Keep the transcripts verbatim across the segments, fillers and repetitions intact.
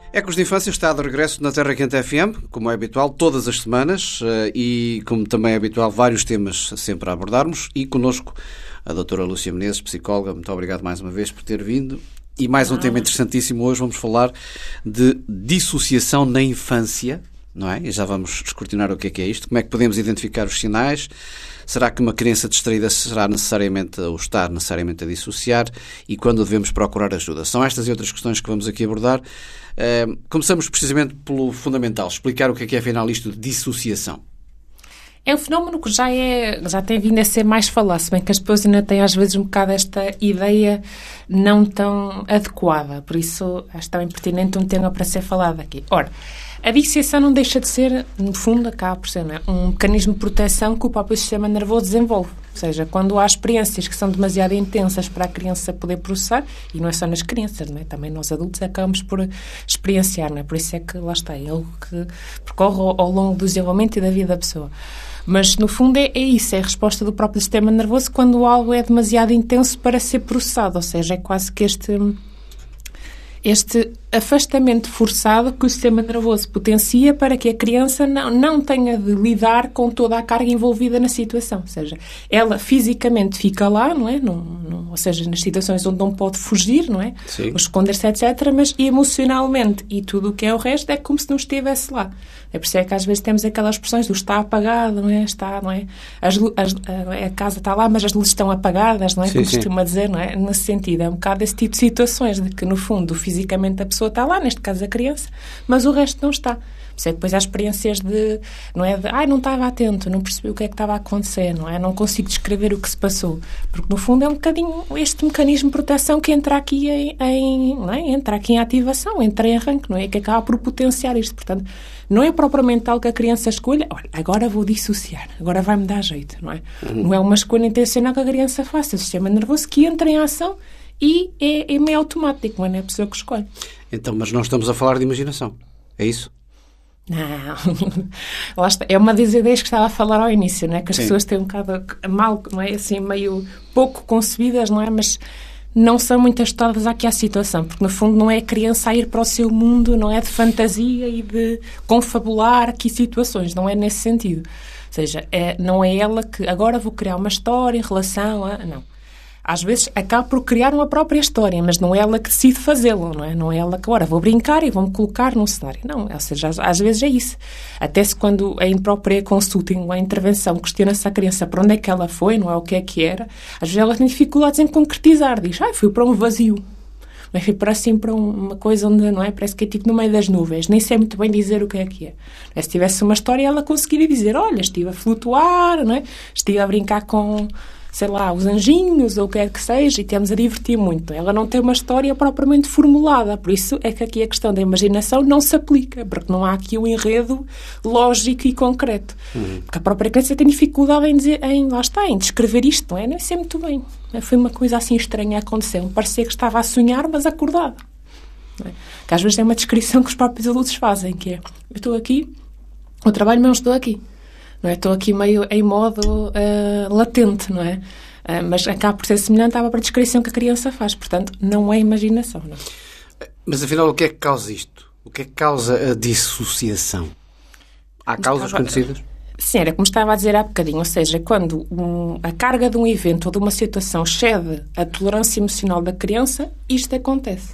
Ecos de Infância está de regresso na Terra Quente F M, como é habitual, todas as semanas e, como também é habitual, vários temas sempre a abordarmos. E connosco a doutora Lúcia Menezes, psicóloga. Muito obrigado mais uma vez por ter vindo. E mais um ah. tema interessantíssimo. Hoje vamos falar de dissociação na infância, não é? E já vamos escrutinar o que é que é isto. Como é que podemos identificar os sinais? Será que uma criança distraída será necessariamente, ou está necessariamente a dissociar? E quando devemos procurar ajuda? São estas e outras questões que vamos aqui abordar. Uh, começamos precisamente pelo fundamental, explicar o que é que é afinal isto de dissociação. É um fenómeno que já, é, já tem vindo a ser mais falado, se bem que as pessoas ainda têm às vezes um bocado esta ideia não tão adequada, por isso acho também pertinente um tema para ser falado aqui. Ora, a dissociação não deixa de ser, no fundo, acaba por ser, não é? Um mecanismo de proteção que o próprio sistema nervoso desenvolve. Ou seja, quando há experiências que são demasiado intensas para a criança poder processar, e não é só nas crianças, não é? Também nós adultos acabamos por experienciar, não é? Por isso é que, lá está, é algo que percorre ao, ao longo do desenvolvimento e da vida da pessoa. Mas, no fundo, é, é isso, é a resposta do próprio sistema nervoso quando algo é demasiado intenso para ser processado. Ou seja, é quase que este... este afastamento forçado que o sistema nervoso potencia para que a criança não, não tenha de lidar com toda a carga envolvida na situação. Ou seja, ela fisicamente fica lá, não é? Não, não, ou seja, nas situações onde não pode fugir, não é? Sim. Ou esconder-se, etcétera. Mas emocionalmente e tudo o que é o resto é como se não estivesse lá. É por isso é que às vezes temos aquelas expressões do está apagado, não é? Está, não é? As, as, a, a casa está lá, mas as luzes estão apagadas, não é? Sim, como sim. costuma dizer, não é? Nesse sentido, é um bocado esse tipo de situações de que, no fundo, fisicamente a pessoa está lá, neste caso a criança, mas o resto não está. Por isso é que depois há experiências de, não é? De, ai, não estava atento, não percebi o que é que estava a acontecer, não é? Não consigo descrever o que se passou. Porque, no fundo, é um bocadinho este mecanismo de proteção que entra aqui em, em, não é? Entra aqui em ativação, entra em arranque, não é? Que acaba por potenciar isto. Portanto, não é propriamente algo que a criança escolha, olha, agora vou dissociar, agora vai-me dar jeito, não é? Uhum. Não é uma escolha intencional que a criança faça, é o sistema nervoso que entra em ação e é, é meio automático, não é a pessoa que escolhe. Então, mas não estamos a falar de imaginação, é isso? Não, lá está. É uma das ideias que estava a falar ao início, não é? Que as Sim. pessoas têm um bocado mal, não é? Assim, meio pouco concebidas, não é? Mas não são muito ajustadas aqui à situação, porque no fundo não é a criança a ir para o seu mundo, não é? De fantasia e de confabular aqui situações, não é nesse sentido. Ou seja, é, não é ela que agora vou criar uma história em relação a... Não. Às vezes acaba por criar uma própria história, mas não é ela que decide fazê-lo, não é? Não é ela que agora vou brincar e vou-me colocar num cenário. Não, ou seja, às, às vezes é isso. Até se quando a própria consulta, a intervenção, questiona-se a criança para onde é que ela foi, não é o que é que era, às vezes ela tem dificuldades em concretizar. Diz, ah, fui para um vazio. Mas fui para assim, para uma coisa onde, não é? Parece que é tipo no meio das nuvens. Nem sei muito bem dizer o que é que é. Se tivesse uma história, ela conseguiria dizer, olha, estive a flutuar, não é? Estive a brincar com... sei lá, os anjinhos ou o que é que seja, e temos a divertir muito. Ela não tem uma história propriamente formulada, por isso é que aqui a questão da imaginação não se aplica, porque não há aqui um enredo lógico e concreto. Uhum. Porque a própria criança tem dificuldade em dizer, em, lá está, em descrever isto, não é? Nem sei muito bem. Foi uma coisa assim estranha a acontecer. Parecia que estava a sonhar, mas acordada. Não é? Que às vezes é uma descrição que os próprios adultos fazem, que é, eu estou aqui, o trabalho, mas não estou aqui. Não é? Estou aqui meio em modo uh, latente, não é? Uh, mas acaba por ser semelhante à própria descrição que a criança faz. Portanto, não é imaginação. Não. Mas, afinal, o que é que causa isto? O que é que causa a dissociação? Há causas estava... conhecidas? Sim, era como estava a dizer há bocadinho. Ou seja, quando um, a carga de um evento ou de uma situação excede a tolerância emocional da criança, isto acontece.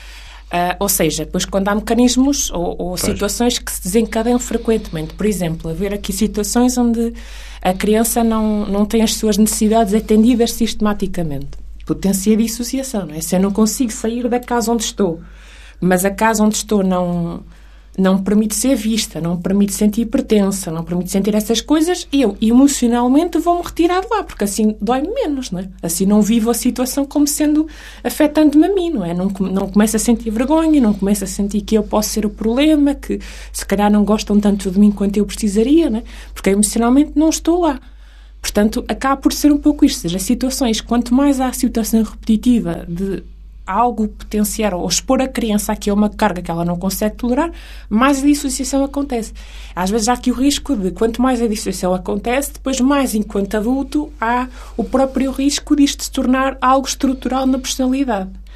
Uh, ou seja, depois quando há mecanismos ou, ou situações que se desencadeiam frequentemente. Por exemplo, haver aqui situações onde a criança não, não tem as suas necessidades atendidas sistematicamente. Potencia a dissociação, não é? Se eu não consigo sair da casa onde estou, mas a casa onde estou não... não me permite ser vista, não me permite sentir pertença, não me permite sentir essas coisas, e eu emocionalmente vou-me retirar de lá, porque assim dói-me menos, não é? Assim não vivo a situação como sendo afetando-me a mim, não é? Não, não começo a sentir vergonha, não começo a sentir que eu posso ser o problema, que se calhar não gostam tanto de mim quanto eu precisaria, não é? Porque emocionalmente não estou lá. Portanto, acaba por ser um pouco isto, ou seja, situações, quanto mais há a situação repetitiva de algo potenciar ou expor a criança aqui a uma carga que ela não consegue tolerar, mais a dissociação acontece. Às vezes há aqui o risco de, quanto mais a dissociação acontece, depois mais, enquanto adulto, há o próprio risco disto se tornar algo estrutural na personalidade.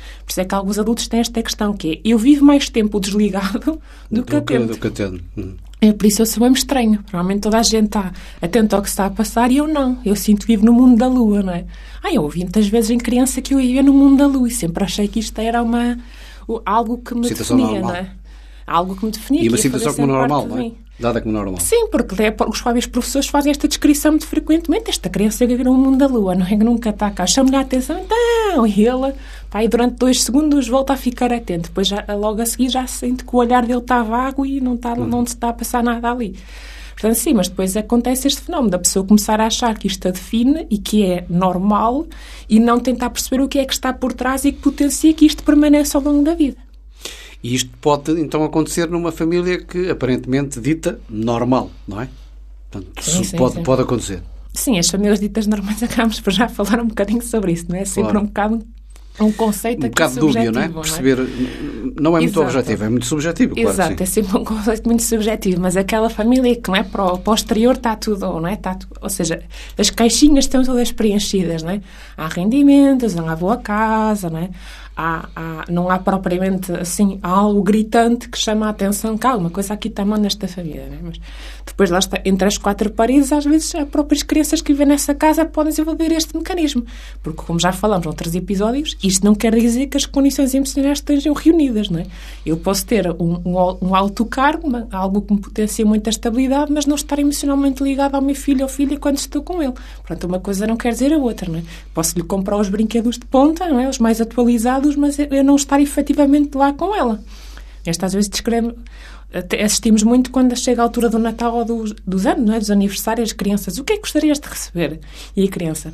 Por isso é que alguns adultos têm esta questão, que é, eu vivo mais tempo desligado do, do que atento. Do que atento. Hum. É por isso eu sou mesmo estranho. Provavelmente toda a gente está atenta ao que está a passar e eu não. Eu sinto que vivo no mundo da lua, não é? Ah, eu ouvi muitas vezes em criança que eu vivia no mundo da lua e sempre achei que isto era uma, algo que me situação definia, normal. não é? Algo que me definia. E uma situação como normal, não é? Dada como normal. Sim, porque é, os próprios professores fazem esta descrição muito frequentemente. Esta criança vive no mundo da lua, não é? Que nunca está cá. Chama-lhe a atenção, então, e ele, pá, e durante dois segundos volta a ficar atento. Depois, já, logo a seguir, já sente que o olhar dele está vago e não, está, hum. não se está a passar nada ali. Portanto, sim, mas depois acontece este fenómeno da pessoa começar a achar que isto a define e que é normal e não tentar perceber o que é que está por trás e que potencia que isto permaneça ao longo da vida. E isto pode, então, acontecer numa família que, aparentemente, dita normal, não é? Portanto, sim, sim, pode, sim. pode acontecer. Sim, as famílias ditas normais acabamos por já falar um bocadinho sobre isso, não é? Sempre claro. um bocado um conceito um aqui bocado dúbio, não é? Não é? Perceber, não é muito Exato. objetivo, é muito subjetivo, claro. Exato, que sim. É sempre um conceito muito subjetivo, mas aquela família que não é para o, para o exterior está tudo, não é? Está tudo, ou seja, as caixinhas estão todas preenchidas, não é? Há rendimentos, há boa casa, não é? Há, há, não há propriamente assim algo gritante que chama a atenção que há uma coisa aqui está mal nesta família, não é? Mas depois lá está, entre as quatro paredes, às vezes as próprias crianças que vivem nessa casa podem desenvolver este mecanismo, porque como já falamos noutros episódios, isto não quer dizer que as condições emocionais estejam reunidas, não é? Eu posso ter um, um, um alto cargo, uma, algo que me potencia muita estabilidade, mas não estar emocionalmente ligado ao meu filho ou filha quando estou com ele. Portanto, uma coisa não quer dizer a outra, não é? Posso-lhe comprar os brinquedos de ponta, não é? Os mais atualizados, mas eu não estar efetivamente lá com ela. Esta às vezes descreve, assistimos muito quando chega a altura do Natal ou dos, dos anos, não é? Dos aniversários, as crianças, o que é que gostarias de receber? E a criança,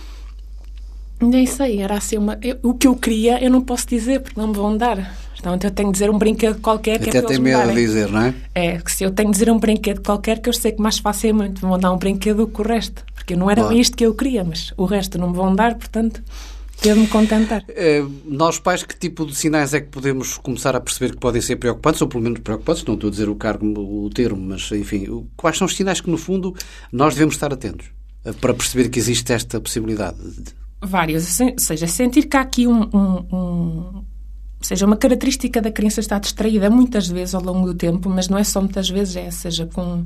nem sei, era assim uma, eu, o que eu queria eu não posso dizer porque não me vão dar. Então eu tenho de dizer um brinquedo qualquer que até é para tem eles medo de dizer, não é? É, que se eu tenho de dizer um brinquedo qualquer que eu sei que mais facilmente me vão dar um brinquedo do que o resto, porque não era claro. isto que eu queria, mas o resto não me vão dar, portanto devo-me contentar. Uh, nós pais, que tipo de sinais é que podemos começar a perceber que podem ser preocupantes, ou pelo menos preocupantes, não estou a dizer o cargo, o termo, mas enfim, quais são os sinais que no fundo nós devemos estar atentos uh, para perceber que existe esta possibilidade? Vários, ou seja, sentir que há aqui um, um, um seja uma característica da criança estar distraída muitas vezes ao longo do tempo, mas não é só muitas vezes, é, seja com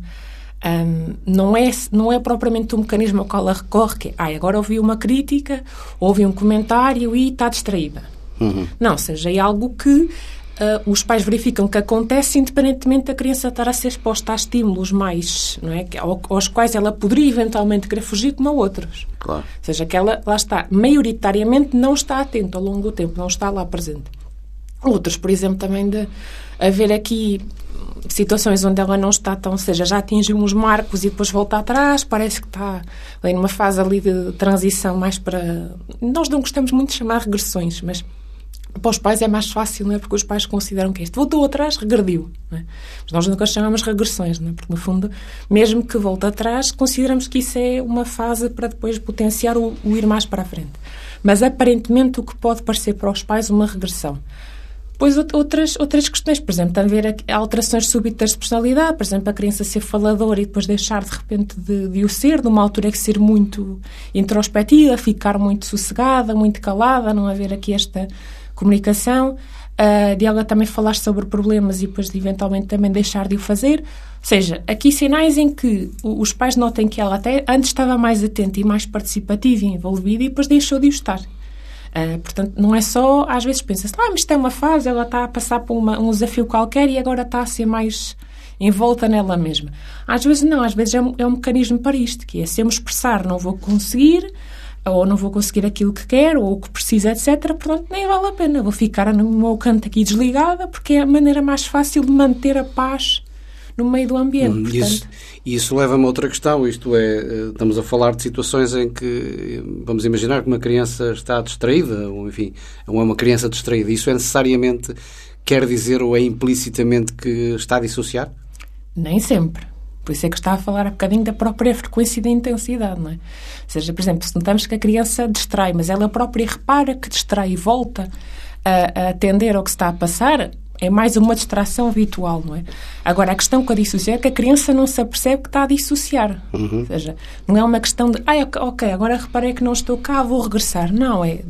Um, não, é, não é propriamente um mecanismo ao qual ela recorre, que é, ah, agora ouvi uma crítica, ouvi um comentário e está distraída. Uhum. Não, seja, é algo que uh, os pais verificam que acontece independentemente da criança estar a ser exposta a estímulos mais, não é, aos quais ela poderia eventualmente querer fugir, como a outros. Claro. Ou seja, que ela, lá está, maioritariamente não está atenta ao longo do tempo, não está lá presente. Outros, por exemplo, também de haver aqui situações onde ela não está tão, ou seja, já atingiu uns marcos e depois volta atrás, parece que está ali numa fase ali de transição mais para... Nós não gostamos muito de chamar regressões, mas para os pais é mais fácil, não é? Porque os pais consideram que este voltou atrás, regrediu, não é? Mas nós nunca chamamos regressões, não é? Porque no fundo, mesmo que volte atrás, consideramos que isso é uma fase para depois potenciar o, o ir mais para a frente. Mas aparentemente o que pode parecer para os pais uma regressão. Depois outras, outras questões, por exemplo, tem a ver alterações súbitas de personalidade, por exemplo, a criança ser faladora e depois deixar de repente de, de o ser, de uma altura que ser muito introspectiva, ficar muito sossegada, muito calada, não haver aqui esta comunicação, uh, de ela também falar sobre problemas e depois de, eventualmente também deixar de o fazer. Ou seja, aqui sinais em que os pais notem que ela até antes estava mais atenta e mais participativa e envolvida e depois deixou de o estar. Uh, portanto, não é só, às vezes pensa-se, ah, mas isto é uma fase, ela está a passar por uma, um desafio qualquer e agora está a ser mais envolta nela mesma. Às vezes não, às vezes é um, é um mecanismo para isto, que é se eu me expressar não vou conseguir, ou não vou conseguir aquilo que quero, ou o que preciso, etcétera. Portanto, nem vale a pena, vou ficar no meu canto aqui desligada, porque é a maneira mais fácil de manter a paz no meio do ambiente. Hum, portanto... Isso, isso leva-me a outra questão, isto é, estamos a falar de situações em que, vamos imaginar que uma criança está distraída, ou enfim, ou é uma criança distraída, isso é necessariamente, quer dizer, ou é implicitamente que está a dissociar? Nem sempre. Por isso é que está a falar um bocadinho da própria frequência e da intensidade, não é? Ou seja, por exemplo, se notamos que a criança distrai, mas ela própria repara que distrai e volta a, a atender ao que está a passar, é mais uma distração habitual, não é? Agora, a questão com a dissociação é que a criança não se apercebe que está a dissociar. Uhum. Ou seja, não é uma questão de, ah, ok, agora reparei que não estou cá, vou regressar. Não, é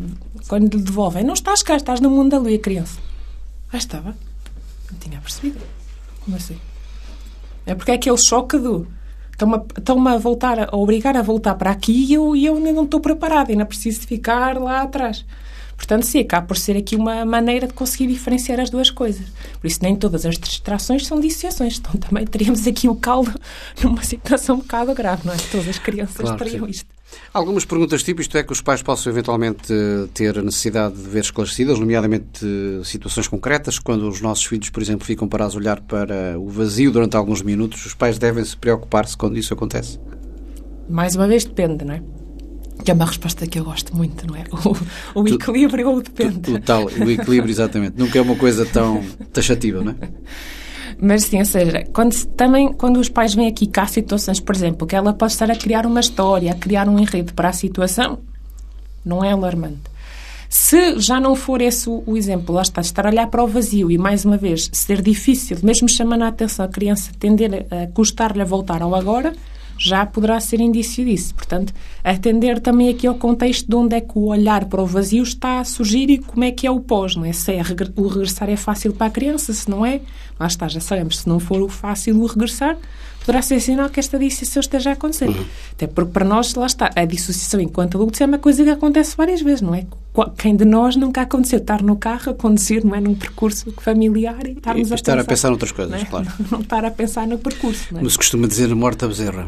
quando lhe devolvem, não estás cá, estás no mundo da lua, a criança. Ah, estava. Não tinha percebido. Como assim? É porque é aquele choque do... Estão-me a, estão-me a voltar, a obrigar a voltar para aqui e eu, e eu ainda não estou preparada, ainda preciso ficar lá atrás. Portanto, sim, acaba por ser aqui uma maneira de conseguir diferenciar as duas coisas. Por isso, nem todas as distrações são dissociações. Então, também teríamos aqui o caldo numa situação um bocado grave, não é? Todas as crianças claro, teriam sim. isto. Algumas perguntas tipo, isto é que os pais possam eventualmente ter a necessidade de ver esclarecidas, nomeadamente situações concretas, quando os nossos filhos, por exemplo, ficam parados a olhar para o vazio durante alguns minutos, os pais devem se preocupar-se quando isso acontece? Mais uma vez, depende, não é? Que é uma resposta que eu gosto muito, não é? O, o equilíbrio ou o depende. O, o, tal, o equilíbrio, exatamente. Nunca é uma coisa tão taxativa, não é? Mas sim, ou seja, quando, também quando os pais vêm aqui cá situações, por exemplo, que ela pode estar a criar uma história, a criar um enredo para a situação, não é alarmante. Se já não for esse o, o exemplo, lá está, estar a olhar para o vazio e, mais uma vez, ser difícil, mesmo chamando a atenção a criança, tender a custar-lhe a voltar ao agora, já poderá ser indício disso. Portanto, atender também aqui ao contexto de onde é que o olhar para o vazio está a surgir e como é que é o pós, não é? Se é o regressar é fácil para a criança, se não é, lá está, já sabemos, se não for o fácil o regressar, poderá ser sinal que esta dissociação esteja a acontecer. Uhum. Até porque para nós, lá está, a dissociação enquanto adultos é uma coisa que acontece várias vezes, não é? Quem de nós nunca aconteceu estar no carro a conduzir, não é? Num percurso familiar e estarmos e a estar pensar, a pensar noutras coisas, não é? claro. Não, não estar a pensar no percurso, não é? Como se costuma dizer, morta bezerra.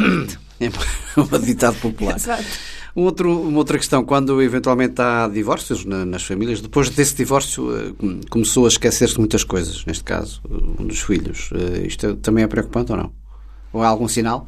É um ditado popular. Exato. Um outro, uma outra questão, quando eventualmente há divórcios na, nas famílias, depois desse divórcio começou a esquecer-se de muitas coisas, neste caso, um dos filhos. Isto também é preocupante ou não? Ou há algum sinal?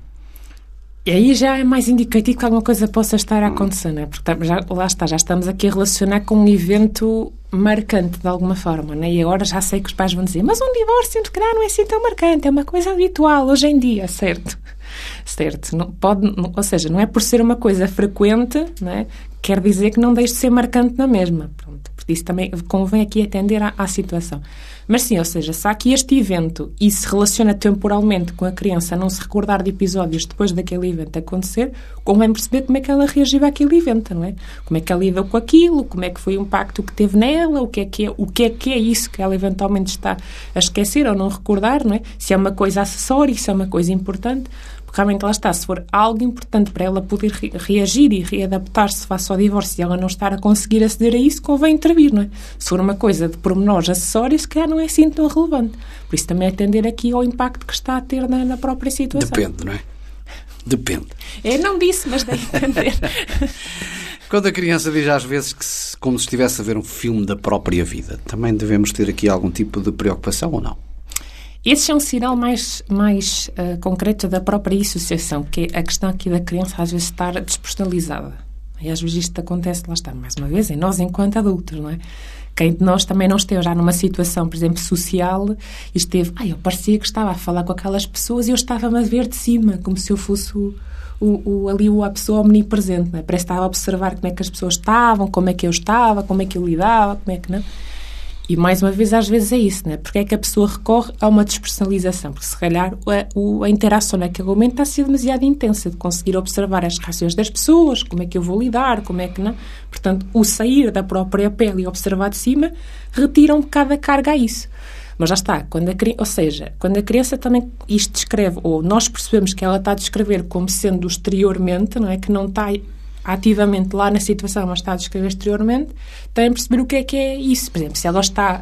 E aí já é mais indicativo que alguma coisa possa estar a acontecer, não é? Porque já, lá está, já estamos aqui a relacionar com um evento marcante, de alguma forma, não é? E agora já sei que os pais vão dizer, mas um divórcio, se calhar, não é assim tão marcante, é uma coisa habitual hoje em dia, certo? Certo. Não, pode, não, ou seja, não é por ser uma coisa frequente, não é? Quer dizer que não deixe de ser marcante na mesma. Pronto. Por isso também convém aqui atender à, à situação. Mas sim, ou seja, se há aqui este evento e se relaciona temporalmente com a criança a não se recordar de episódios depois daquele evento acontecer, convém perceber como é que ela reagiu àquele evento, não é? Como é que ela lidou com aquilo, como é que foi o impacto que teve nela, o que é que é, o que é, que é isso que ela eventualmente está a esquecer ou não recordar, não é? Se é uma coisa acessória, se é uma coisa importante, porque realmente lá está, se for algo importante para ela poder re- reagir e readaptar-se face ao divórcio e ela não estar a conseguir aceder a isso, convém intervir, não é? Se for uma coisa de pormenores acessórios, se calhar não é assim tão relevante. Por isso também atender aqui ao impacto que está a ter na, na própria situação. Depende, não é? Depende. Eu não disse, mas deve entender. Quando a criança diz às vezes que se, como se estivesse a ver um filme da própria vida, também devemos ter aqui algum tipo de preocupação ou não? Esse é um sinal mais, mais uh, concreto da própria dissociação, que é a questão aqui da criança às vezes estar despersonalizada. E às vezes isto acontece, lá está, mais uma vez, em nós enquanto adultos, não é? Quem de nós também não esteve já numa situação, por exemplo, social, e esteve, ah, eu parecia que estava a falar com aquelas pessoas e eu estava-me a ver de cima, como se eu fosse o, o, o, ali a pessoa omnipresente, não é? Parece que estava a observar como é que as pessoas estavam, como é que eu estava, como é que eu lidava, como é que não... E, mais uma vez, às vezes é isso, não é? Porque é que a pessoa recorre a uma despersonalização? Porque, se calhar, a, a interação naquele momento está a ser demasiado intensa, de conseguir observar as reações das pessoas, como é que eu vou lidar, como é que não. Portanto, o sair da própria pele e observar de cima retira um bocado a carga a isso. Mas já está, quando a, ou seja, quando a criança também isto descreve, ou nós percebemos que ela está a descrever como sendo exteriormente, não é? Que não está ativamente lá na situação, mas está a descrever exteriormente, tem de perceber o que é que é isso. Por exemplo, se ela está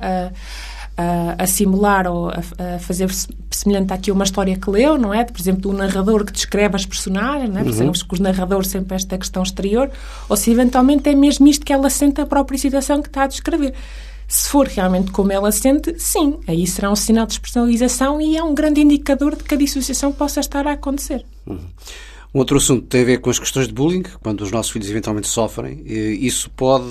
a, a, a simular ou a, a fazer semelhante àquilo uma história que leu, não é? Por exemplo, o narrador que descreve as personagens, não é? Uhum. Sabemos que os narradores sempre esta questão exterior, ou se eventualmente é mesmo isto que ela sente a própria situação que está a descrever. Se for realmente como ela sente, sim, aí será um sinal de despersonalização e é um grande indicador de que a dissociação possa estar a acontecer. Uhum. Um outro assunto tem a ver com as questões de bullying, quando os nossos filhos eventualmente sofrem. Isso pode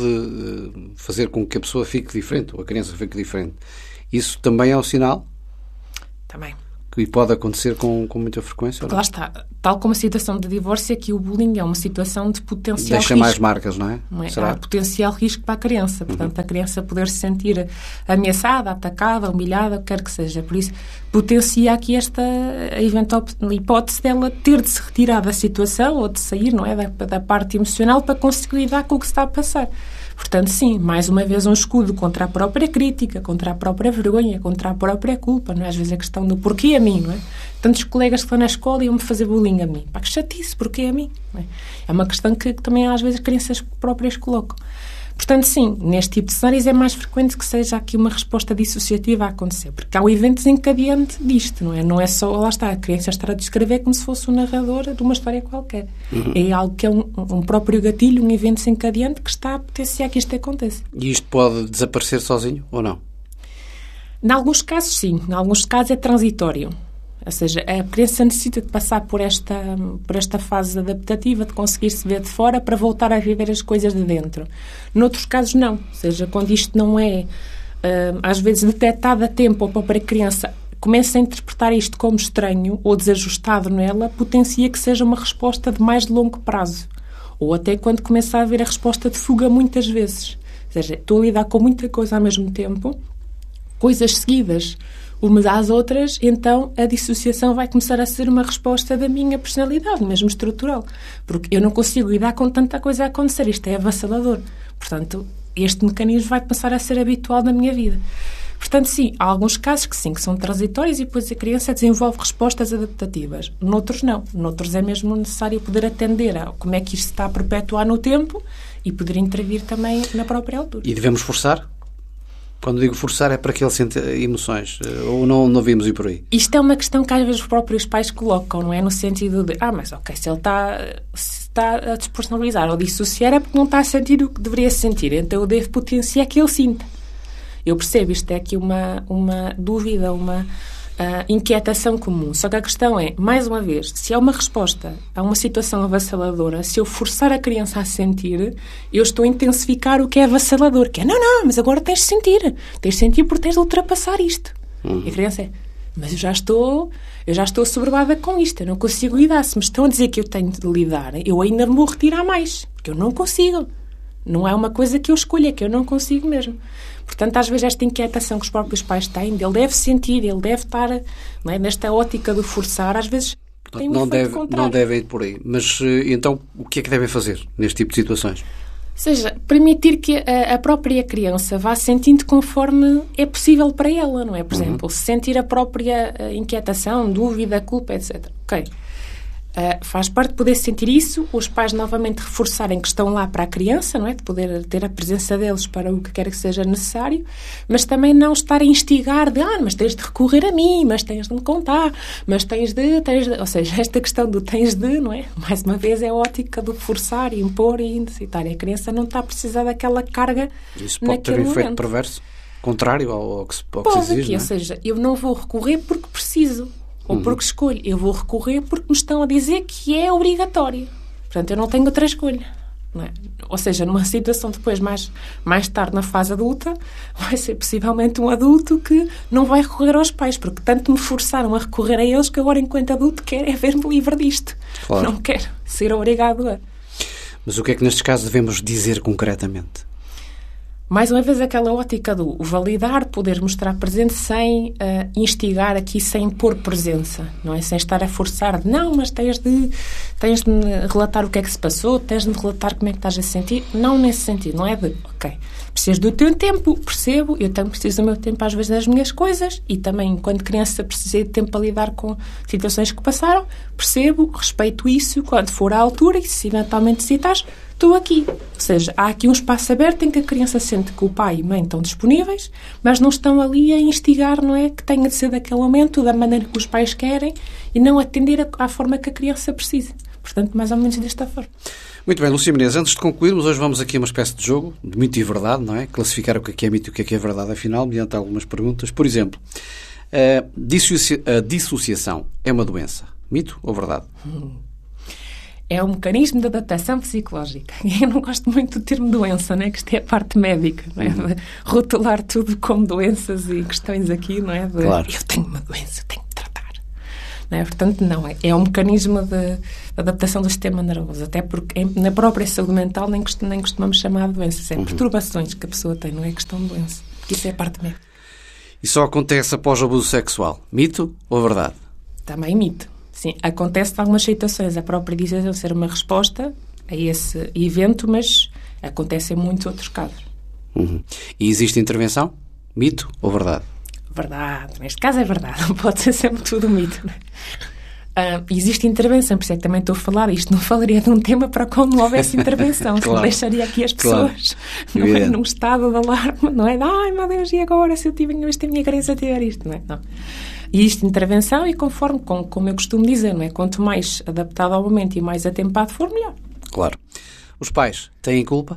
fazer com que a pessoa fique diferente, ou a criança fique diferente. Isso também é um sinal? Também. Que pode acontecer com, com muita frequência? Ou não? Lá está. Tal como a situação de divórcio, aqui o bullying é uma situação de potencial Deixa risco. mais marcas, não é? Não é? Será? Há potencial risco para a criança. Portanto, uhum. a criança poder se sentir ameaçada, atacada, humilhada, o que quer que seja. Por isso, potencia aqui esta eventual hipótese dela ter de se retirar da situação ou de sair, não é? Da, da parte emocional para conseguir lidar com o que se está a passar. Portanto, sim, mais uma vez um escudo contra a própria crítica, contra a própria vergonha, contra a própria culpa, não é? Às vezes a questão do porquê a mim, não é? Tantos colegas que estão na escola iam-me fazer bullying a mim. Pá, que chatice, porquê a mim? Não é? É uma questão que, que também às vezes as crianças próprias colocam. Portanto, sim, neste tipo de cenários é mais frequente que seja aqui uma resposta dissociativa a acontecer, porque há um evento desencadeante disto, não é? Não é só, lá está, a criança estar a descrever como se fosse um narrador de uma história qualquer. Uhum. É algo que é um, um próprio gatilho, um evento desencadeante que está a potenciar que isto aconteça. E isto pode desaparecer sozinho ou não? Em alguns casos, sim. Em alguns casos é transitório. Ou seja, a criança necessita de passar por esta, por esta fase adaptativa, de conseguir se ver de fora para voltar a viver as coisas de dentro. Noutros casos, não. Ou seja, quando isto não é, uh, às vezes, detectado a tempo, ou a própria criança começa a interpretar isto como estranho ou desajustado nela, potencia que seja uma resposta de mais longo prazo. Ou até quando começa a haver a resposta de fuga muitas vezes. Ou seja, estou a lidar com muita coisa ao mesmo tempo, coisas seguidas umas às outras, então a dissociação vai começar a ser uma resposta da minha personalidade, mesmo estrutural. Porque eu não consigo lidar com tanta coisa a acontecer. Isto é avassalador. Portanto, este mecanismo vai passar a ser habitual na minha vida. Portanto, sim, há alguns casos que sim, que são transitórios e depois a criança desenvolve respostas adaptativas. Noutros não. Noutros é mesmo necessário poder atender a como é que isto se está a perpetuar no tempo e poder intervir também na própria altura. E devemos forçar? Quando digo forçar é para que ele sente emoções, ou não, não vimos ir por aí? Isto é uma questão que às vezes os próprios pais colocam, não é? No sentido de, ah, mas ok, se ele está, se está a despersonalizar ou dissociar é porque não está a sentir o que deveria sentir, então eu devo potenciar que ele sinta. Eu percebo, isto é aqui uma, uma dúvida, uma uh, inquietação comum. Só que a questão é, mais uma vez, se há uma resposta a uma situação avassaladora, se eu forçar a criança a sentir, eu estou a intensificar o que é avassalador, que é, não, não, mas agora tens de sentir. Tens de sentir porque tens de ultrapassar isto. Uhum. E a criança é, mas eu já estou, eu já estou assoberbada com isto, eu não consigo lidar. Se me estão a dizer que eu tenho de lidar, eu ainda me vou retirar mais, porque eu não consigo. Não é uma coisa que eu escolho, é que eu não consigo mesmo. Portanto, às vezes esta inquietação que os próprios pais têm, ele deve sentir, ele deve estar, não é, nesta ótica de forçar, às vezes tem um não efeito deve, contrário. Não devem ir por aí. Mas, então, o que é que devem fazer neste tipo de situações? Ou seja, permitir que a, a própria criança vá sentindo conforme é possível para ela, não é? Por uhum. exemplo, sentir a própria inquietação, dúvida, culpa, etcétera. Ok. Uh, faz parte de poder sentir isso, os pais novamente reforçarem que estão lá para a criança, não é? De poder ter a presença deles para o que quer que seja necessário, mas também não estar a instigar de, ah, mas tens de recorrer a mim, mas tens de me contar, mas tens de, tens de... Ou seja, esta questão do tens de, não é? Mais uma vez é a ótica do forçar, impor e incitar. A criança não está a precisar daquela carga naquele momento. Isso pode ter um efeito perverso, contrário ao, ao que se, ao que pode, se exige, aqui, não é? Ou seja, eu não vou recorrer porque preciso. Ou uhum. porque escolho. Eu vou recorrer porque me estão a dizer que é obrigatório. Portanto, eu não tenho outra escolha. Não é? Ou seja, numa situação depois, mais, mais tarde, na fase adulta, vai ser possivelmente um adulto que não vai recorrer aos pais, porque tanto me forçaram a recorrer a eles que agora, enquanto adulto, quer é ver-me livre disto. Claro. Não quero ser obrigado a... Mas o que é que nestes casos devemos dizer concretamente? Mais uma vez, aquela ótica do validar, poder mostrar presente sem uh, instigar aqui, sem pôr presença, não é? Sem estar a forçar de, não, mas tens de, tens de me relatar o que é que se passou, tens de me relatar como é que estás a sentir. Não nesse sentido, não é de, ok, precisas do teu tempo, percebo, eu também preciso do meu tempo às vezes das minhas coisas e também, quando criança, precisei de tempo para lidar com situações que passaram, percebo, respeito isso, quando for à altura e se eventualmente necessitares, estou aqui. Ou seja, há aqui um espaço aberto em que a criança sente que o pai e a mãe estão disponíveis, mas não estão ali a instigar, não é? Que tenha de ser daquele momento, da maneira que os pais querem e não atender à forma que a criança precisa. Portanto, mais ou menos desta forma. Muito bem, Lúcia Menezes, antes de concluirmos, hoje vamos aqui a uma espécie de jogo de mito e verdade, não é? Classificar o que é mito e o que é verdade, afinal, mediante algumas perguntas. Por exemplo, a, dissocia- a dissociação é uma doença? Mito ou verdade? Hum. É um mecanismo de adaptação psicológica. Eu não gosto muito do termo doença, não é? Que isto é a parte médica, não é? Uhum. Rotular tudo como doenças e questões aqui, não é? De, claro. Eu tenho uma doença, eu tenho que tratar. Não é? Portanto, não. É, é um mecanismo de, de adaptação do sistema nervoso. Até porque na própria saúde mental nem, cost, nem costumamos chamar de doenças. É uhum. perturbações que a pessoa tem, não é questão de doença. Porque isso é a parte médica. E só acontece após o abuso sexual. Mito ou verdade? Também mito. Sim, acontece em algumas situações. A própria diz ser uma resposta a esse evento, mas acontece em muitos outros casos. Uhum. E existe intervenção? Mito ou verdade? Verdade. Neste caso é verdade. Não pode ser sempre tudo mito. Não é? Uh, existe intervenção, por isso é que também estou a falar isto. Não falaria de um tema para quando não houvesse intervenção. Claro. Deixaria aqui as pessoas claro. Não é, num estado de alarme. Não é? Ai, meu Deus, e agora se eu tiver isto, a minha criança tiver isto? Não é? Não. E isto intervenção e conforme, como, como eu costumo dizer, não é? Quanto mais adaptado ao momento e mais atempado for, melhor. Claro. Os pais têm culpa?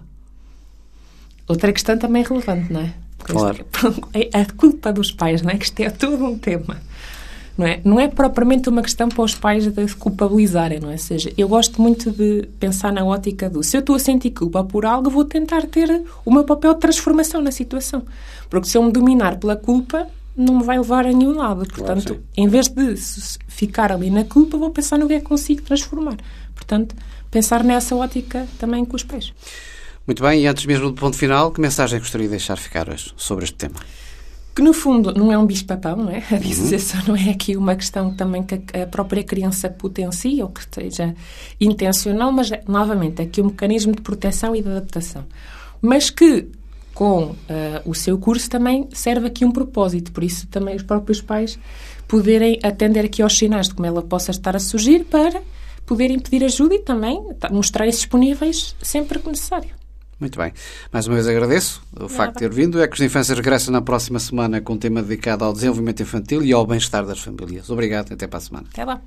Outra questão também relevante, não é? Claro. É a culpa dos pais, não é? Que isto é todo um tema. Não é? Não é propriamente uma questão para os pais de se culpabilizarem, não é? Ou seja, eu gosto muito de pensar na ótica do se eu estou a sentir culpa por algo, vou tentar ter o meu papel de transformação na situação. Porque se eu me dominar pela culpa, não me vai levar a nenhum lado. Portanto, claro, em vez de ficar ali na culpa, vou pensar no que é que consigo transformar. Portanto, pensar nessa ótica também com os pais. Muito bem, e antes mesmo do ponto final, que mensagem gostaria de deixar ficar hoje sobre este tema? Que, no fundo, não é um bicho-papão, não é? A dissociação uhum. não é aqui uma questão também que a própria criança potencia ou que seja intencional, mas, novamente, é aqui um mecanismo de proteção e de adaptação. Mas que, com uh, o seu curso, também serve aqui um propósito. Por isso, também os próprios pais poderem atender aqui aos sinais de como ela possa estar a surgir para poderem pedir ajuda e também mostrar-se disponíveis sempre que necessário. Muito bem. Mais uma vez agradeço o Nada. facto de ter vindo. É que os de Infância regressa na próxima semana com um tema dedicado ao desenvolvimento infantil e ao bem-estar das famílias. Obrigado. Até para a semana. Até lá.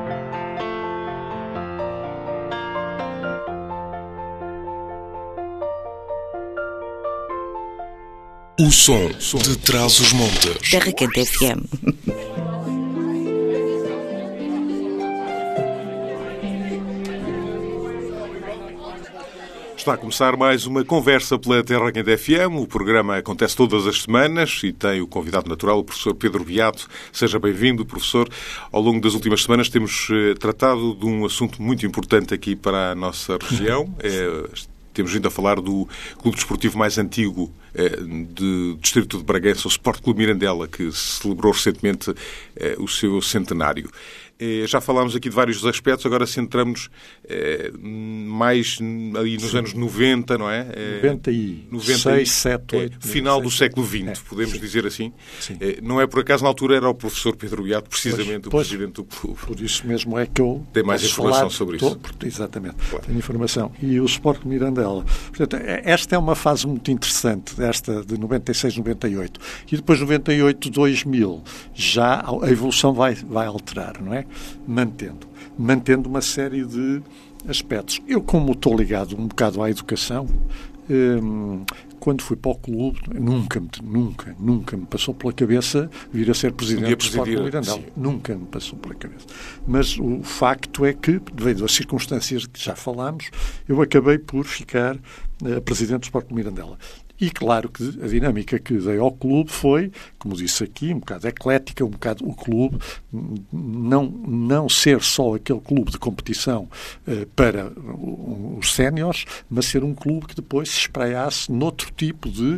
O som de Trás-os-Montes. Terra Quente F M. Está a começar mais uma conversa pela Terra Quente F M. O programa acontece todas as semanas e tem o convidado natural, o professor Pedro Beato. Seja bem-vindo, professor. Ao longo das últimas semanas temos eh, tratado de um assunto muito importante aqui para a nossa região. É, temos vindo a falar do clube desportivo mais antigo eh, do distrito de Bragança, o Sport Clube Mirandela, que celebrou recentemente eh, o seu centenário. Já falámos aqui de vários aspectos, agora centramos eh, mais aí nos Sim. anos noventa, não é? noventa e seis, sete, oito. Final do século vinte, é. podemos Sim. dizer assim. Eh, não é por acaso, na altura era o professor Pedro Beato, precisamente pois, o presidente do clube. Por isso mesmo é que eu tem mais informação sobre isso. Tô, exatamente, claro. Tenho informação. E o Sport Mirandela. Portanto, esta é uma fase muito interessante, esta de noventa e seis, noventa e oito. E depois noventa e oito, dois mil, já a evolução vai, vai alterar, não é? Mantendo. Mantendo uma série de aspectos. Eu, como estou ligado um bocado à educação, hum, quando fui para o clube, nunca, nunca, nunca me passou pela cabeça vir a ser presidente do Sport Clube Mirandela. Nunca me passou pela cabeça. Mas o facto é que, devido às circunstâncias que já falámos, eu acabei por ficar uh, presidente do Sport Clube Mirandela. E claro que a dinâmica que dei ao clube foi, como disse aqui, um bocado eclética, um bocado o clube não, não ser só aquele clube de competição uh, para os séniores, mas ser um clube que depois se espraiasse noutro tipo de,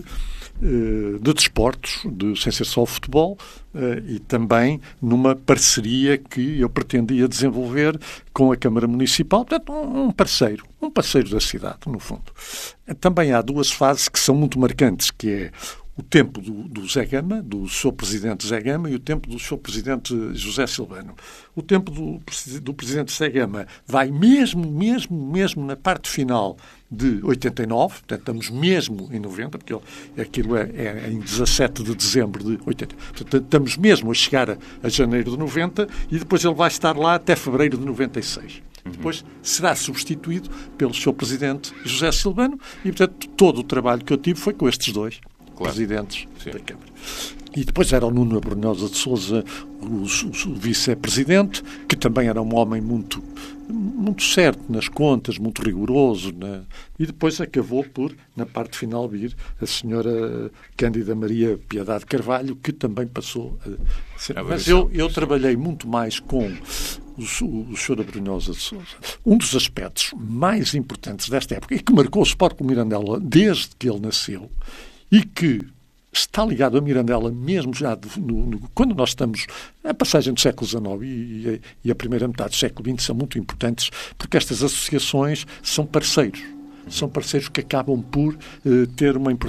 uh, de desportos, de, sem ser só o futebol, uh, e também numa parceria que eu pretendia desenvolver com a Câmara Municipal, portanto, um parceiro, um parceiro da cidade, no fundo. Também há duas fases que são muito marcantes, que é o tempo do, do Zé Gama, do seu presidente Zé Gama, e o tempo do seu presidente José Silvano. O tempo do, do presidente Zé Gama vai mesmo, mesmo, mesmo na parte final de oitenta e nove, portanto, estamos mesmo em noventa, porque aquilo é, é em dezassete de dezembro de oitenta. Portanto, estamos mesmo a chegar a, a janeiro de noventa e depois ele vai estar lá até fevereiro de noventa e seis. Depois será substituído pelo seu presidente José Silvano e, portanto, todo o trabalho que eu tive foi com estes dois claro. presidentes Sim. da Câmara. E depois era o Nuno Abrunhosa de Sousa, o, o, o vice-presidente, que também era um homem muito, muito certo nas contas, muito rigoroso. Né? E depois acabou por, na parte final, vir a senhora Cândida Maria Piedade Carvalho, que também passou a ser... Mas eu, eu trabalhei muito mais com o, o, o senhor Abrunhosa de Sousa. Um dos aspectos mais importantes desta época, e que marcou o Sport Clube Mirandela desde que ele nasceu, e que está ligado a Mirandela mesmo já de, no, no, quando nós estamos a passagem do século dezenove e, e, e a primeira metade do século vinte são muito importantes, porque estas associações são parceiros. São parceiros que acabam por uh, ter uma importância